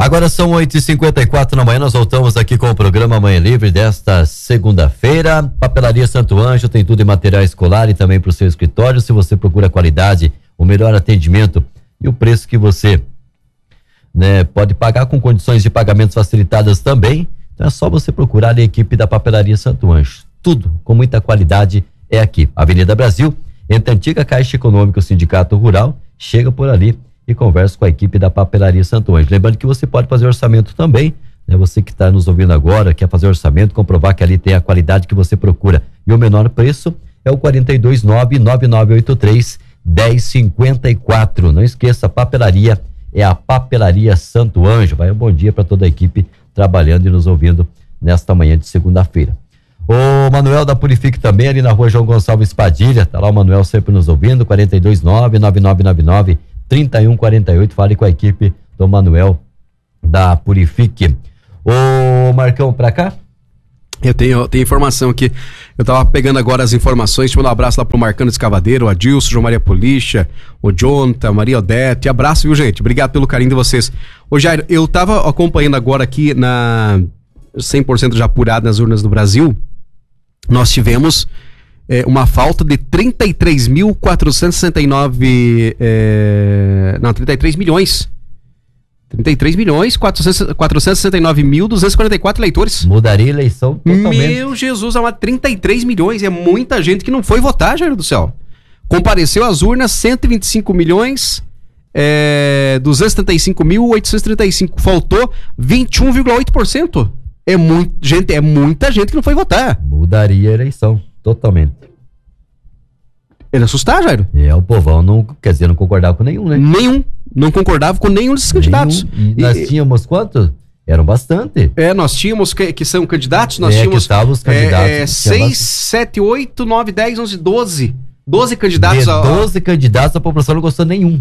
Agora são 8h54 da manhã, nós voltamos aqui com o programa Manhã Livre desta segunda-feira. Papelaria Santo Ângelo tem tudo em material escolar e também para o seu escritório. Se você procura qualidade, o melhor atendimento e o preço que você pode pagar com condições de pagamentos facilitadas também, então é só você procurar a equipe da Papelaria Santo Ângelo. Tudo com muita qualidade é aqui. Avenida Brasil, entre a antiga Caixa Econômica e o Sindicato Rural, chega por ali e conversa com a equipe da Papelaria Santo Ângelo. Lembrando que você pode fazer orçamento também, você que está nos ouvindo agora, quer fazer orçamento, comprovar que ali tem a qualidade que você procura. E o menor preço é o 429-9983-1054. Não esqueça, a papelaria é a Papelaria Santo Ângelo. Vai um bom dia para toda a equipe trabalhando e nos ouvindo nesta manhã de segunda-feira. O Manuel da Purifique também, ali na rua João Gonçalves Padilha, tá lá o Manuel sempre nos ouvindo, 429-9999-3148, fale com a equipe do Manuel da Purifique. Ô Marcão, pra cá? Eu tenho informação aqui, eu tava pegando agora as informações, te mando um abraço lá pro Marcano Escavadeiro, o Adilson, João Maria Policha, o Jonathan, Maria Odete, abraço, viu gente, obrigado pelo carinho de vocês. Ô Jair, eu tava acompanhando agora aqui na 100% já apurado nas urnas do Brasil, nós tivemos uma falta de 33 milhões 469.244 eleitores. Mudaria a eleição totalmente. Meu Jesus, 33 milhões, é muita gente que não foi votar, Jair do Céu. Compareceu às urnas 125 milhões 275.835, faltou 21,8%. É muita gente que não foi votar. Mudaria a eleição totalmente. Ele assustar, Jairo? O povão não concordava com nenhum, né? Não concordava com nenhum desses candidatos. E nós tínhamos quantos? Eram bastante. Nós tínhamos que são candidatos, nós tínhamos que estavam os candidatos. 6, 7, 8, 9, 10, 11, 12. 12 candidatos. 12 candidatos, a população não gostou nenhum.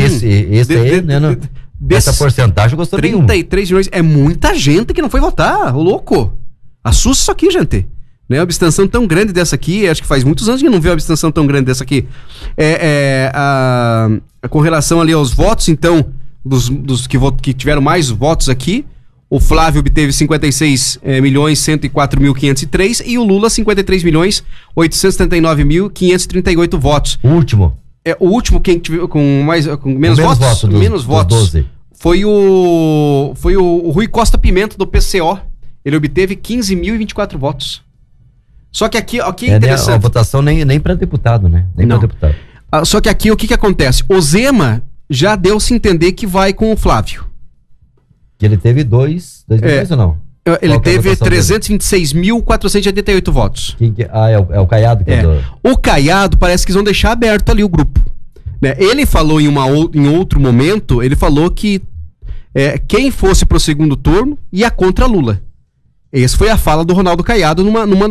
Essa porcentagem não gostou nenhum. 33 milhões, é muita gente que não foi votar, ô louco. Assusta isso aqui, gente. Né, a abstenção tão grande dessa aqui, acho que faz muitos anos que não vê uma abstenção tão grande dessa aqui. Com relação ali aos votos, então, dos que tiveram mais votos aqui, o Flávio obteve 56.104.503 e o Lula 53.879.538 votos. O último? O último quem tive, com menos votos? Menos votos. 12. Foi o Rui Costa Pimenta, do PCO. Ele obteve 15.024 votos. Só que aqui é interessante. A votação nem para deputado, né? Nem para deputado. Só que aqui o que acontece? O Zema já deu-se entender que vai com o Flávio. Que ele teve 2 milhões ou não? Ele teve 326.488 votos. É o Caiado que O Caiado parece que eles vão deixar aberto ali o grupo. Né? Ele falou em outro momento, ele falou que quem fosse pro segundo turno ia contra Lula. Essa foi a fala do Ronaldo Caiado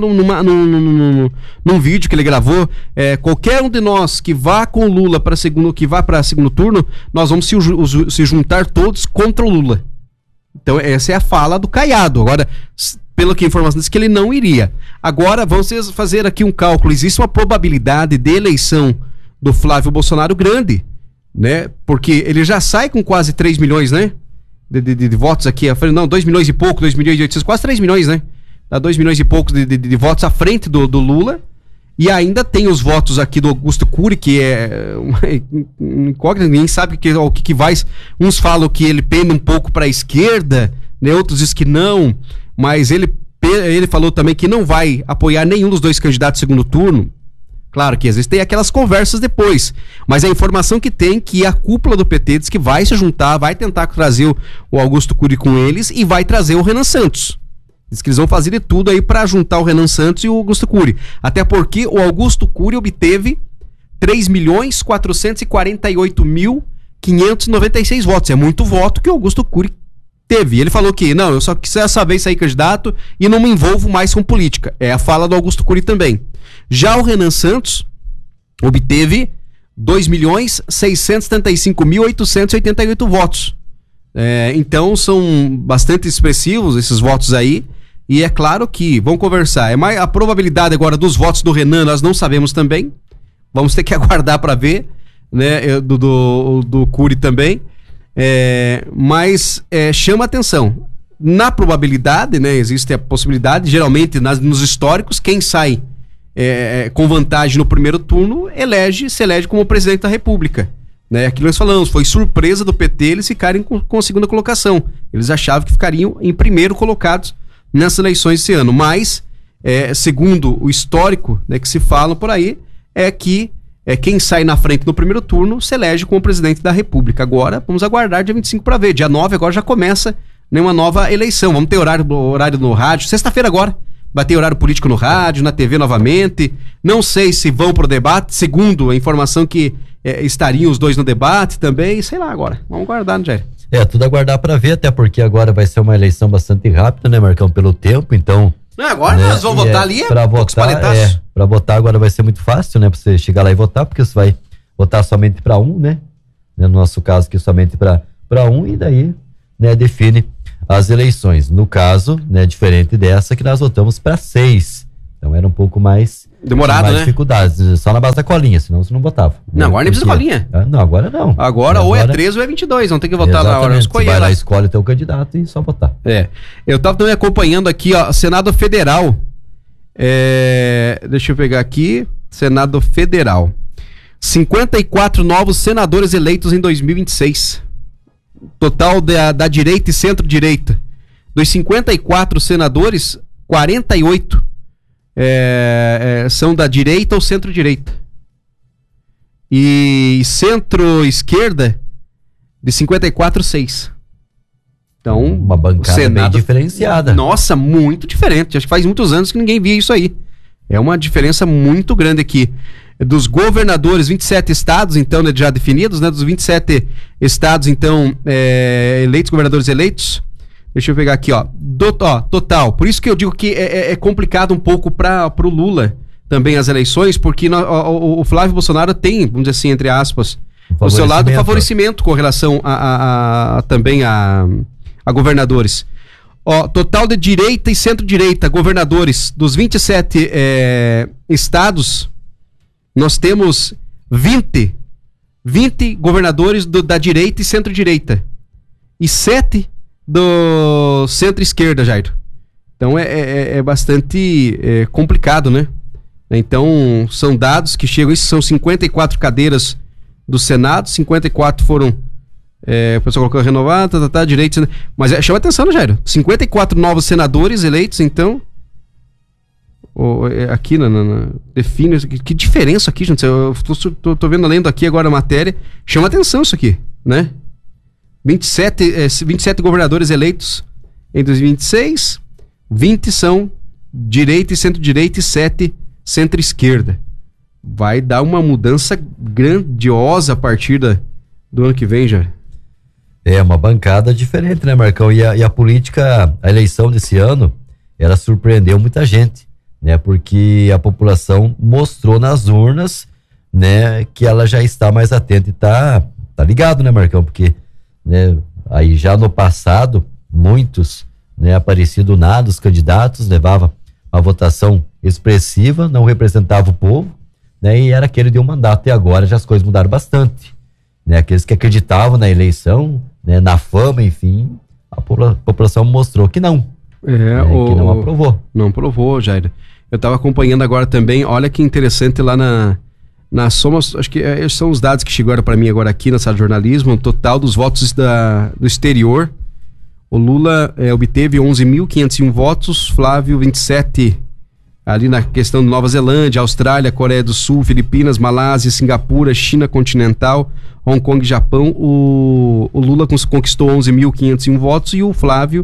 num vídeo que ele gravou. Qualquer um de nós que vá com o Lula para segundo turno, nós vamos se juntar todos contra o Lula. Então essa é a fala do Caiado. Agora, pelo que a informação diz que ele não iria. Agora vamos fazer aqui um cálculo. Existe uma probabilidade de eleição do Flávio Bolsonaro grande, né? Porque ele já sai com quase 3 milhões, né? De votos aqui, não, 2 milhões e pouco, 2 milhões e 800, quase 3 milhões, né? Dá 2 milhões e poucos de votos à frente do Lula, e ainda tem os votos aqui do Augusto Cury, que é uma incógnita, ninguém sabe o que vai, uns falam que ele pende um pouco para a esquerda, né? Outros dizem que não, mas ele falou também que não vai apoiar nenhum dos dois candidatos no segundo turno. Claro que existem aquelas conversas depois, mas a informação que tem que a cúpula do PT diz que vai se juntar, vai tentar trazer o Augusto Cury com eles e vai trazer o Renan Santos. Diz que eles vão fazer de tudo aí para juntar o Renan Santos e o Augusto Cury. Até porque o Augusto Cury obteve 3.448.596 votos. É muito voto que o Augusto Cury teve. Ele falou que, não, eu só quis essa vez sair candidato e não me envolvo mais com política. É a fala do Augusto Cury também. Já o Renan Santos obteve 2.675.888 votos. Então são bastante expressivos esses votos aí. E é claro que vão conversar. A probabilidade agora dos votos do Renan nós não sabemos também. Vamos ter que aguardar para ver, né? Do Cury também. Mas chama atenção. Na probabilidade, né, existe a possibilidade, geralmente nos históricos, quem sai com vantagem no primeiro turno se elege como presidente da República. Né? Aquilo que nós falamos, foi surpresa do PT eles ficarem com a segunda colocação. Eles achavam que ficariam em primeiro colocados nessas eleições esse ano. Mas, segundo o histórico, né, que se fala por aí, é que quem sai na frente no primeiro turno se elege como presidente da República. Agora, vamos aguardar dia 25 para ver. Dia 9 agora já começa uma nova eleição. Vamos ter horário no rádio. Sexta-feira agora vai ter horário político no rádio, na TV novamente. Não sei se vão pro debate, segundo a informação que estariam os dois no debate também. Sei lá agora. Vamos aguardar, né, Jair? Tudo aguardar para ver, até porque agora vai ser uma eleição bastante rápida, né, Marcão, pelo tempo, então... Agora nós vamos votar ali, para votar agora vai ser muito fácil, né, para você chegar lá e votar, porque você vai votar somente para um, né, no nosso caso aqui somente para um, e daí, né, define as eleições. No caso, né, diferente dessa que nós votamos para 6, então era um pouco mais demorado, mais, né? Dificuldades, só na base da colinha, senão você não votava. Não, agora nem precisa colinha. Não, agora não. Agora ou é 13 ou é 22, não tem que votar na hora. Você vai lá, escolhe o teu candidato e só votar. Eu tava também acompanhando aqui, ó, Senado Federal. Deixa eu pegar aqui, Senado Federal. 54 novos senadores eleitos em 2026. Total da direita e centro-direita. Dos 54 senadores, 48 são da direita ou centro-direita. E centro-esquerda, de 54, 6. Então, uma bancada bem diferenciada. Nossa, muito diferente. Acho que faz muitos anos que ninguém via isso aí. É uma diferença muito grande aqui. Dos governadores, 27 estados, então, né, já definidos, né? Dos 27 estados, então, governadores eleitos. Deixa eu pegar aqui, ó. Total. Por isso que eu digo que é complicado um pouco pro Lula também as eleições, porque o Flávio Bolsonaro tem, vamos dizer assim, entre aspas, do seu lado, favorecimento com relação também a governadores. Total de direita e centro-direita, governadores, dos 27 estados, nós temos 20 governadores da direita e centro-direita. E 7 do centro-esquerda, Jair. Então é bastante complicado, né? Então, são dados que chegam, isso são 54 cadeiras do Senado, 54 foram, o pessoal colocou renovado, direito, mas chama atenção, né, Jair? 54 novos senadores eleitos, então, aqui, define, que diferença aqui, gente, eu tô lendo aqui agora a matéria, chama atenção isso aqui, né? 27 governadores eleitos em 2026, 20 são direita e centro-direita e 7 centro-esquerda. Vai dar uma mudança grandiosa a partir do ano que vem, já. Uma bancada diferente, né, Marcão? E a política, a eleição desse ano, ela surpreendeu muita gente, né? Porque a população mostrou nas urnas, né, que ela já está mais atenta e tá ligado, né, Marcão? Porque, né, aí já no passado, muitos, né, apareciam do nada, os candidatos levavam uma votação expressiva, não representava o povo, né, e era aquele de um mandato, e agora já as coisas mudaram bastante, né, aqueles que acreditavam na eleição, né, na fama, enfim, a população mostrou que não, que não aprovou. Não aprovou, Jair. Eu estava acompanhando agora também, olha que interessante lá na soma, acho que esses são os dados que chegaram para mim agora aqui na sala de jornalismo, o total dos votos do exterior. O Lula obteve 11.501 votos, Flávio 27, ali na questão de Nova Zelândia, Austrália, Coreia do Sul, Filipinas, Malásia, Singapura, China continental, Hong Kong e Japão. O Lula conquistou 11.501 votos e o Flávio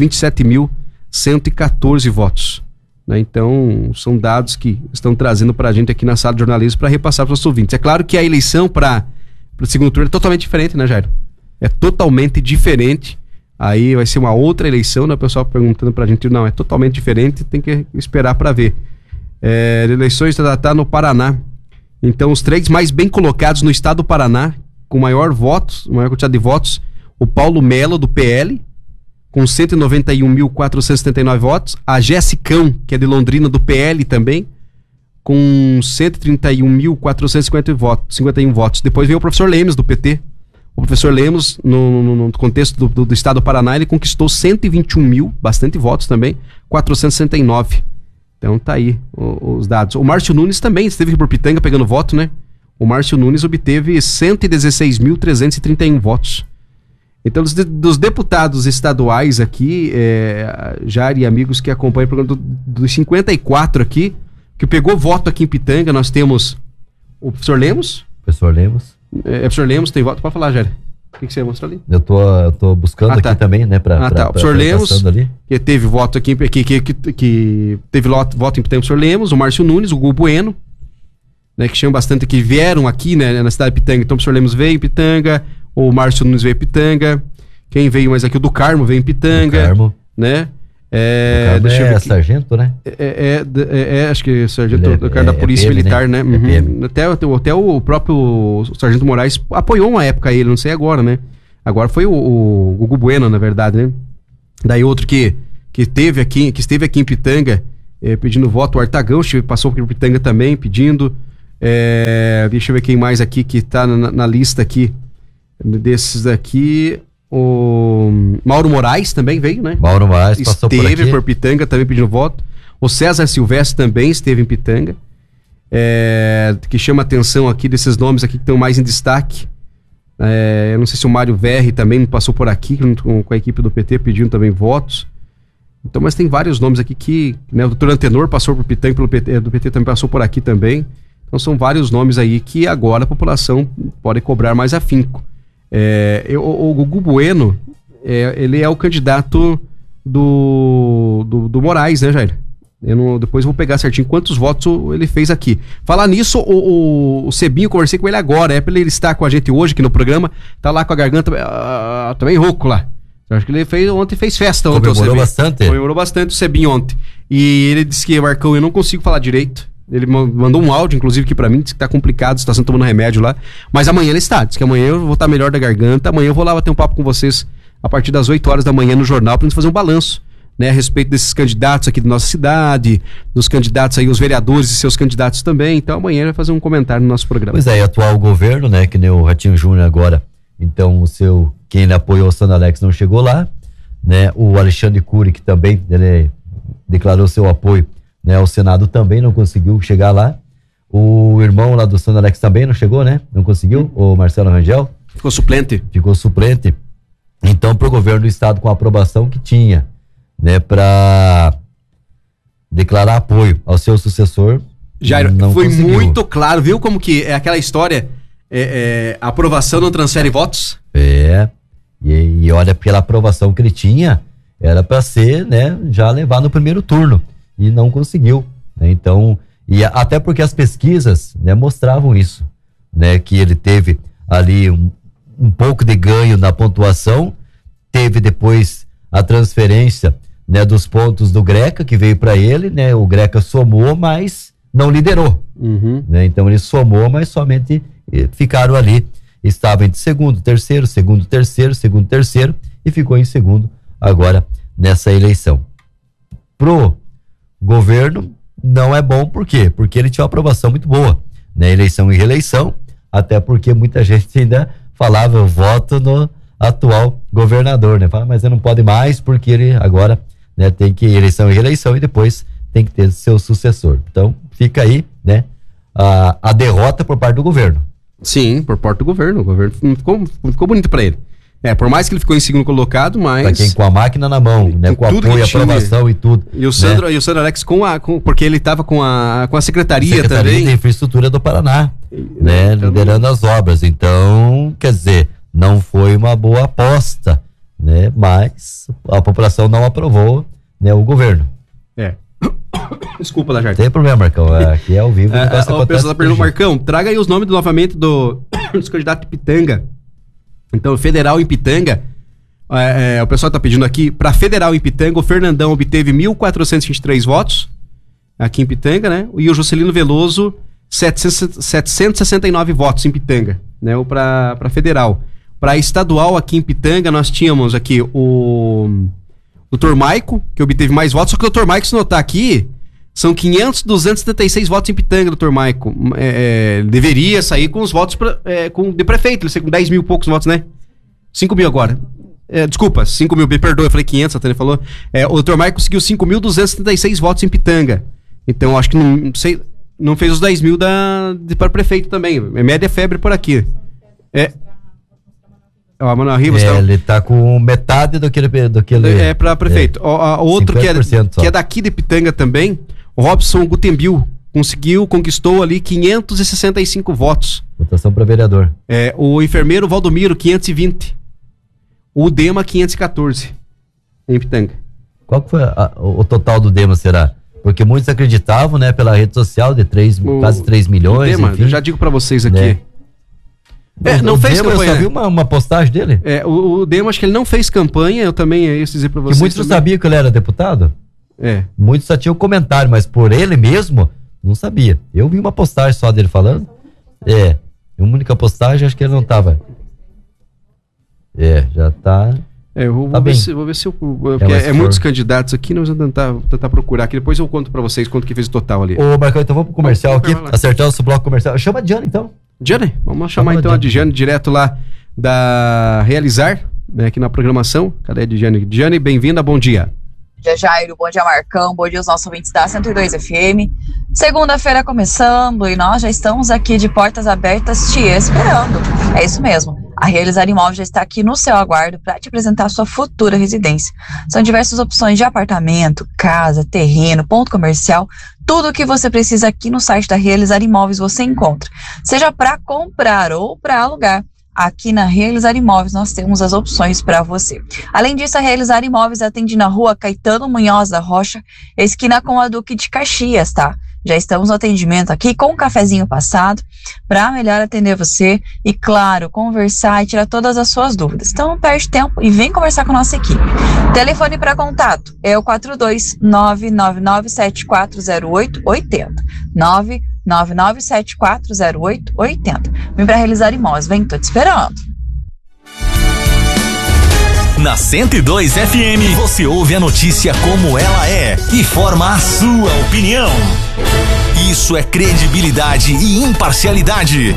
27.114 votos. Né? Então, são dados que estão trazendo para a gente aqui na sala de jornalismo para repassar para os ouvintes. É claro que a eleição para o segundo turno é totalmente diferente, né, Jair? É totalmente diferente. Aí vai ser uma outra eleição, né? O pessoal perguntando pra gente, não, é totalmente diferente, tem que esperar para ver. Eleições tá no Paraná. Então, os 3 mais bem colocados no estado do Paraná, com maior quantidade de votos, o Paulo Melo, do PL, com 191.479 votos, a Jessicão, que é de Londrina, do PL também, com 131.451 votos. Depois veio o professor Lemes, do PT, O professor Lemos, no contexto do estado do Paraná, ele conquistou 121 mil, bastante votos também, 469. Então tá aí os dados. O Márcio Nunes também esteve aqui por Pitanga pegando voto, né? O Márcio Nunes obteve 116.331 votos. Então, dos deputados estaduais aqui, Jair e amigos que acompanham o programa, dos 54 aqui, que pegou voto aqui em Pitanga, nós temos o professor Lemos. Professor Lemos. Professor Lemos tem voto. Pode falar, Jair. O que você mostrou ali? Eu tô buscando aqui também, né? O professor Lemos, que teve voto aqui, que teve voto em Pitanga, o professor Lemos, o Márcio Nunes, o Hugo Bueno, né, que chamam bastante, que vieram aqui, né, na cidade de Pitanga. Então o professor Lemos veio em Pitanga, o Márcio Nunes veio em Pitanga, quem veio mais aqui, o do Carmo veio em Pitanga, né? Deixa eu ver aqui. Sargento, né? Acho que sargento do cara da Polícia PM, Militar, né? Uhum. Até o próprio Sargento Moraes apoiou uma época ele, não sei agora, né? Agora foi o Hugo Bueno, na verdade, né? Daí outro que esteve aqui em Pitanga pedindo voto, o Artagão, passou por Pitanga também pedindo. Deixa eu ver quem mais aqui que tá na lista aqui desses daqui. O Mauro Moraes também veio, né? Mauro Moraes passou por aqui. Esteve por Pitanga também pedindo voto. O César Silvestre também esteve em Pitanga. Que chama atenção aqui desses nomes aqui que estão mais em destaque. Eu não sei se o Mário Verri também passou por aqui junto com a equipe do PT pedindo também votos. Então, mas tem vários nomes aqui que, né, o doutor Antenor passou por Pitanga, do PT também passou por aqui também. Então são vários nomes aí que agora a população pode cobrar mais afinco. O Hugo Bueno, ele é o candidato do Moraes, né, Jair? Depois eu vou pegar certinho quantos votos ele fez aqui. Falar nisso, o Cebinho, conversei com ele agora, pra ele estar com a gente hoje aqui no programa, tá lá com a garganta também rouco lá. Eu acho que ele ontem fez festa. Comemorou bastante? Comemorou bastante o Cebinho ontem. E ele disse que, Marcão, eu não consigo falar direito. Ele mandou um áudio, inclusive, aqui pra mim, disse que tá complicado, a situação, tomando remédio lá. Mas amanhã ele está, disse que amanhã eu vou estar melhor da garganta. Amanhã eu vou lá bater um papo com vocês a partir das 8 horas da manhã no jornal, pra gente fazer um balanço, né, a respeito desses candidatos aqui da nossa cidade, dos candidatos aí, os vereadores e seus candidatos também. Então amanhã ele vai fazer um comentário no nosso programa. Pois é, atual governo, né, que nem o Ratinho Júnior agora, então quem ele apoiou, o Sandro Alex, não chegou lá, né, o Alexandre Cury, que também ele declarou seu apoio, né, o Senado também não conseguiu chegar lá. O irmão lá do Sandro Alex também não chegou, né? Não conseguiu, o Marcelo Rangel. Ficou suplente. Então, pro governo do estado, com a aprovação que tinha, né, pra declarar apoio ao seu sucessor, Jair, não foi conseguiu. muito claro, viu como que é aquela história, a aprovação não transfere votos? E olha, pela aprovação que ele tinha, era pra ser, né, já levar no primeiro turno. E não conseguiu, né? Então, até porque as pesquisas, né, mostravam isso, né, que ele teve ali um pouco de ganho na pontuação, teve depois a transferência, né, dos pontos do Greca, que veio para ele, né, o Greca somou, mas não liderou, né? Então ele somou, mas somente ficaram ali, estava entre segundo, terceiro e ficou em segundo agora nessa eleição. Pro governo não é bom, por quê? Porque ele tinha uma aprovação muito boa, né? Eleição e reeleição, até porque muita gente ainda falava, eu voto no atual governador, né? Fala, mas ele não pode mais, porque ele agora, né, tem que eleição e reeleição e depois tem que ter seu sucessor. Então, fica aí, né, a derrota por parte do governo. Sim, por parte do governo. O governo ficou bonito pra ele. Por mais que ele ficou em segundo colocado, mas... Pra quem com a máquina na mão, né? Com apoio, aprovação e tudo. E o Sandro, né? E o Sandro Alex porque ele estava com a Secretaria também. de Infraestrutura do Paraná, né? Também. Liderando as obras. Então, quer dizer, não foi uma boa aposta, né? Mas a população não aprovou, né, o governo. Desculpa, Lajardo. Não tem problema, Marcão. Aqui é ao vivo. O pessoal perguntou, Marcão, traga aí os nomes novamente dos candidatos de Pitanga. Então, federal em Pitanga, o pessoal tá pedindo aqui, para federal em Pitanga, o Fernandão obteve 1.423 votos, aqui em Pitanga, né? E o Juscelino Veloso, 769 votos em Pitanga, né? Para federal. Para estadual, aqui em Pitanga, nós tínhamos aqui o Dr. Maico, que obteve mais votos, só que o Dr. Maico, se notar aqui, São 500.276 votos em Pitanga, doutor Maico. Deveria sair com os votos de prefeito, ele saiu com 10 mil e poucos votos, né? 5 mil agora. Desculpa, 5 mil, me perdoa, eu falei 500, a Tânia falou. O doutor Maico conseguiu 5.276 votos em Pitanga. Então, acho que não fez os 10 mil para prefeito também. É média febre por aqui. Manoel Rivas ele tá com metade do que ele para prefeito. Outro que é daqui de Pitanga também, o Robson Gutenbil conquistou ali 565 votos. Votação para vereador. O enfermeiro Valdomiro, 520. O Dema, 514 em Pitanga. Qual que foi o total do Dema, será? Porque muitos acreditavam, né, pela rede social de quase 3 milhões. O Dema, enfim. Eu já digo para vocês aqui. Né? Não fez Dema, campanha. Eu só vi uma postagem dele. O Dema, acho que ele não fez campanha, eu também ia dizer pra vocês. Que muitos não sabiam que ele era deputado? Muitos só tinham comentário, mas por ele mesmo, não sabia. Eu vi uma postagem só dele falando. Uma única postagem, acho que ele não tava. Já tá. Vou ver se eu. Porque muitos candidatos aqui, nós vamos tentar procurar aqui. Depois eu conto pra vocês quanto que fez o total ali. Ô, Marcão, então vamos pro comercial aqui. Acertar o nosso bloco comercial. Chama a Diana, então. Diane, vamos chamar então a Diane direto lá da Realizar, né, aqui na programação. Cadê a Diane? Diane, bem-vinda, bom dia. Bom dia, Jairo, bom dia, Marcão, bom dia aos nossos ouvintes da 102 FM. Segunda-feira começando e nós já estamos aqui de portas abertas te esperando. É isso mesmo. A Realizar Imóveis já está aqui no seu aguardo para te apresentar a sua futura residência. São diversas opções de apartamento, casa, terreno, ponto comercial. Tudo o que você precisa aqui no site da Realizar Imóveis você encontra. Seja para comprar ou para alugar. Aqui na Realizar Imóveis nós temos as opções para você. Além disso, a Realizar Imóveis atende na rua Caetano Munhoz da Rocha, esquina com a Duque de Caxias, tá? Já estamos no atendimento aqui com um cafezinho passado para melhor atender você e, claro, conversar e tirar todas as suas dúvidas. Então não perde tempo e vem conversar com a nossa equipe. Telefone para contato é o 42999740880. 999740880. Vem para Realizar Imóveis, vem, tô te esperando. Na 102 FM, você ouve a notícia como ela é e forma a sua opinião. Isso é credibilidade e imparcialidade.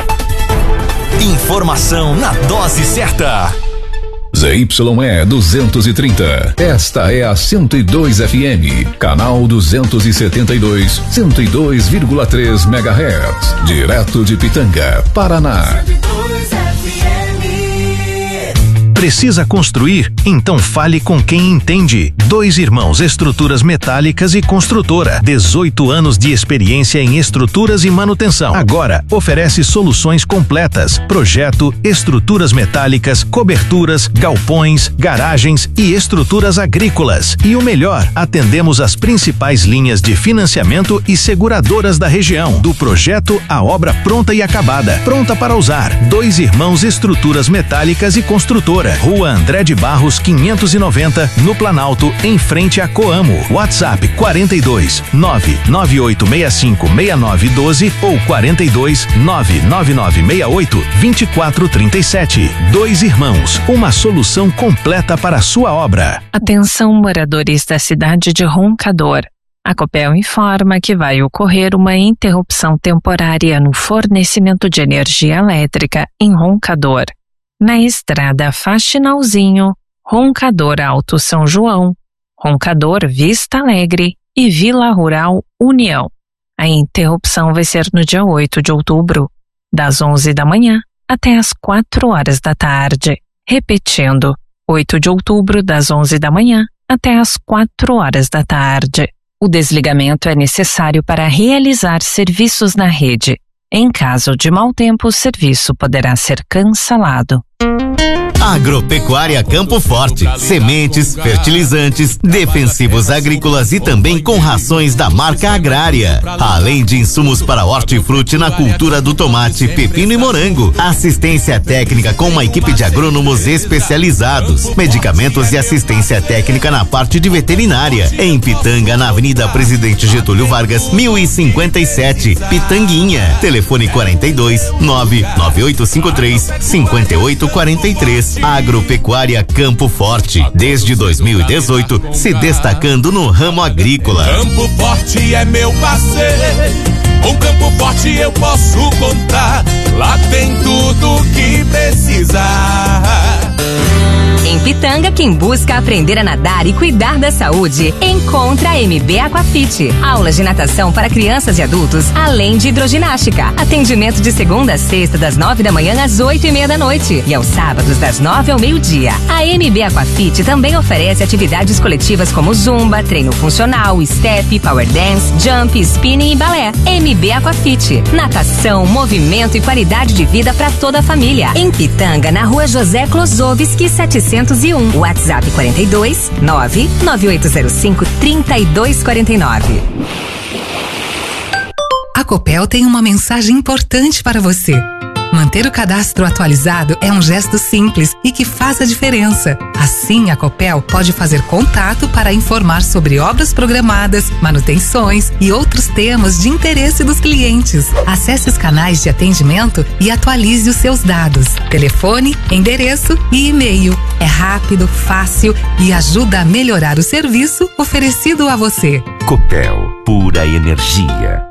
Informação na dose certa. ZYE 230. Esta é a 102 FM, canal 272, 102,3 MHz, direto de Pitanga, Paraná. 102 FM. Precisa construir? Então fale com quem entende. Dois Irmãos Estruturas Metálicas e Construtora. 18 anos de experiência em estruturas e manutenção. Agora oferece soluções completas: projeto, estruturas metálicas, coberturas, galpões, garagens e estruturas agrícolas. E o melhor, atendemos as principais linhas de financiamento e seguradoras da região. Do projeto à obra pronta e acabada. Pronta para usar. Dois Irmãos Estruturas Metálicas e Construtora. Rua André de Barros 590, no Planalto, em frente a Coamo. WhatsApp 42 99865 6912 ou 42 99968 2437. Dois Irmãos, uma solução completa para a sua obra. Atenção, moradores da cidade de Roncador. A Copel informa que vai ocorrer uma interrupção temporária no fornecimento de energia elétrica em Roncador. Na estrada Faxinalzinho, Roncador Alto São João, Roncador Vista Alegre e Vila Rural União. A interrupção vai ser no dia 8 de outubro, das 11 da manhã até as 4 horas da tarde. Repetindo, 8 de outubro, das 11 da manhã até as 4 horas da tarde. O desligamento é necessário para realizar serviços na rede. Em caso de mau tempo, o serviço poderá ser cancelado. Agropecuária Campo Forte, sementes, fertilizantes, defensivos agrícolas e também com rações da marca Agrária. Além de insumos para hortifruti na cultura do tomate, pepino e morango. Assistência técnica com uma equipe de agrônomos especializados. Medicamentos e assistência técnica na parte de veterinária. Em Pitanga, na Avenida Presidente Getúlio Vargas, 1057, Pitanguinha. Telefone 42 99853 5843. Agropecuária Campo Forte, desde 2018, se destacando no ramo agrícola. Campo Forte é meu parceiro, com Campo Forte eu posso contar, lá tem tudo que precisar. Em Pitanga, quem busca aprender a nadar e cuidar da saúde, encontra a MB Aquafit. Aulas de natação para crianças e adultos, além de hidroginástica. Atendimento de segunda a sexta, das 9 da manhã às 8:30 da noite. E aos sábados, das 9 ao meio-dia. A MB Aquafit também oferece atividades coletivas como zumba, treino funcional, step, power dance, jump, spinning e balé. MB Aquafit. Natação, movimento e qualidade de vida para toda a família. Em Pitanga, na rua José Klosowski, 701. WhatsApp 42 99805 3249. A Copel tem uma mensagem importante para você. Manter o cadastro atualizado é um gesto simples e que faz a diferença. Assim, a Copel pode fazer contato para informar sobre obras programadas, manutenções e outros temas de interesse dos clientes. Acesse os canais de atendimento e atualize os seus dados. Telefone, endereço e e-mail. É rápido, fácil e ajuda a melhorar o serviço oferecido a você. Copel, pura energia.